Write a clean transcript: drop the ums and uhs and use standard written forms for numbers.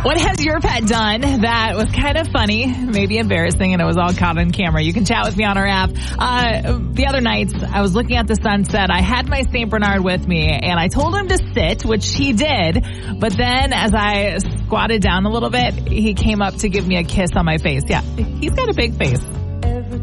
What has your pet done that was kind of funny, maybe embarrassing, and it was all caught on camera? You can chat with me on our app. The other nights, I was looking at the sunset. I had my St. Bernard with me, and I told him to sit, which he did. But then as I squatted down a little bit, he came up to give me a kiss on my face. Yeah, he's got a big face.